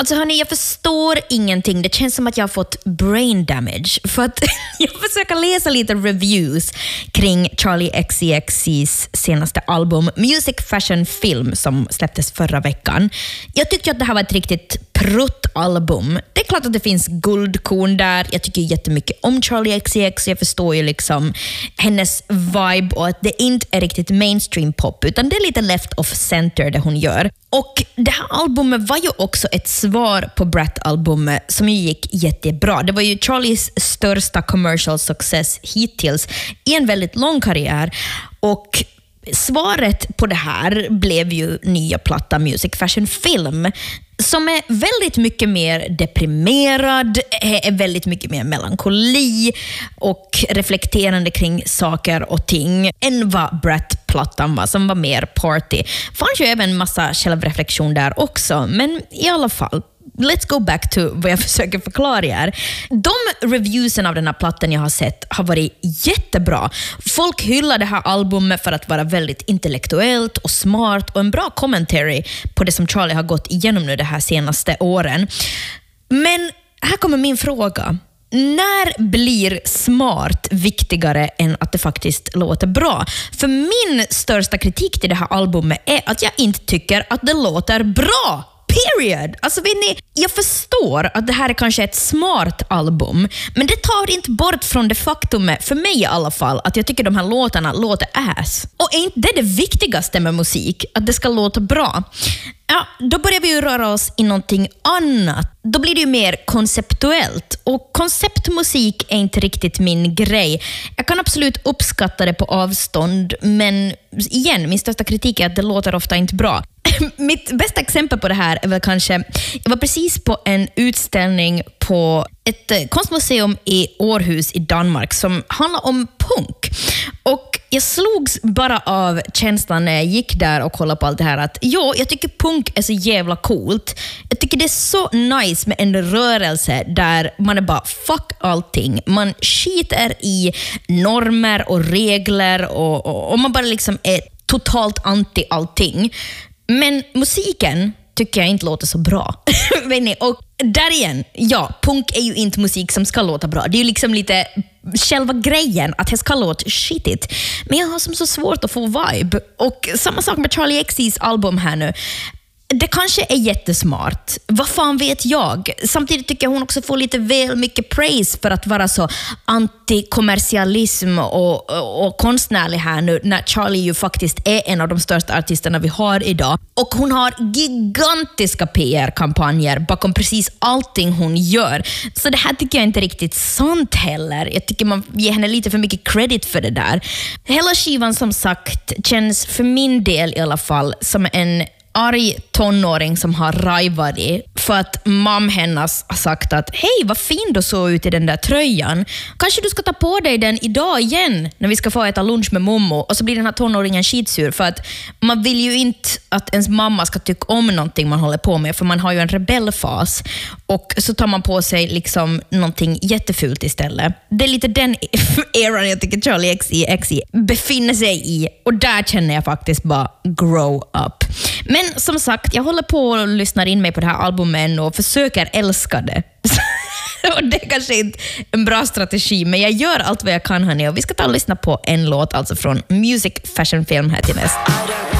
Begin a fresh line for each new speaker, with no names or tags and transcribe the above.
Alltså hörni, jag förstår ingenting. Det känns som att jag har fått brain damage. För att jag försöker läsa lite reviews kring Charli XCX:s senaste album Music Fashion Film som släpptes förra veckan. Jag tyckte att det här var ett riktigt pruttalbum. Det är klart att det finns guldkorn där. Jag tycker jättemycket om Charli XCX. Jag förstår ju liksom hennes vibe och att det inte är riktigt mainstream pop utan det är lite left of center det hon gör. Och det här albumet var ju också ett svar på Brat-albumet som ju gick jättebra. Det var ju Charlis största commercial success hittills i en väldigt lång karriär. Och svaret på det här blev ju nya platta Music Fashion Film som är väldigt mycket mer deprimerad, är väldigt mycket mer melankoli och reflekterande kring saker och ting än vad Brat-plattan var, som var mer party. Fanns ju även massa självreflektion där också, men i alla fall, let's go back to vad jag försöker förklara här. De reviewsen av den här plattan jag har sett har varit jättebra. Folk hyllar det här albumet för att vara väldigt intellektuellt och smart och en bra commentary på det som Charli har gått igenom nu de här senaste åren. Men här kommer min fråga. När blir smart viktigare än att det faktiskt låter bra? För min största kritik till det här albumet är att jag inte tycker att det låter bra. Period. Alltså vet ni, jag förstår att det här är kanske ett smart album, men det tar inte bort från det faktum, för mig i alla fall, att jag tycker de här låtarna låter ass. Och är inte det viktigaste med musik, att det ska låta bra? Ja, då börjar vi ju röra oss i någonting annat. Då blir det ju mer konceptuellt. Och konceptmusik är inte riktigt min grej. Jag kan absolut uppskatta det på avstånd, men igen, min största kritik är att det låter ofta inte bra. Mitt bästa exempel på det här är väl kanske, jag var precis på en utställning på ett konstmuseum i Århus i Danmark som handlar om punk. Och jag slogs bara av känslan när jag gick där och kollade på allt det här att jag tycker punk är så jävla coolt. Jag tycker det är så nice med en rörelse där man är bara fuck allting. Man skiter i normer och regler och man bara liksom är totalt anti allting. Men musiken tycker jag inte låter så bra. Och där igen, ja, punk är ju inte musik som ska låta bra. Det är ju liksom lite själva grejen att det ska låta shitigt. Men jag har som så svårt att få vibe. Och samma sak med Charli XC:s album här nu. Det kanske är jättesmart. Vad fan vet jag? Samtidigt tycker jag hon också får lite väl mycket praise för att vara så antikommersialism och konstnärlig här nu, när Charli ju faktiskt är en av de största artisterna vi har idag. Och hon har gigantiska PR-kampanjer bakom precis allting hon gör. Så det här tycker jag inte riktigt sant heller. Jag tycker man ger henne lite för mycket credit för det där. Hela skivan som sagt känns för min del i alla fall som en arg tonåring som har rajvat för att hennes har sagt att hej, vad fin du såg ut i den där tröjan. Kanske du ska ta på dig den idag igen när vi ska få äta lunch med mommo. Och så blir den här tonåringen skitsur för att man vill ju inte att ens mamma ska tycka om någonting man håller på med, för man har ju en rebellfas. Och så tar man på sig liksom någonting jättefult istället. Det är lite den eran jag tycker Charli XCX befinner sig i. Och där känner jag faktiskt bara grow up. Men som sagt, jag håller på och lyssnar in mig på det här albumet och försöker älska det. Och det är kanske inte en bra strategi, men jag gör allt vad jag kan, hörni. Och vi ska ta och lyssna på en låt alltså från Music Fashion Film här till nästa.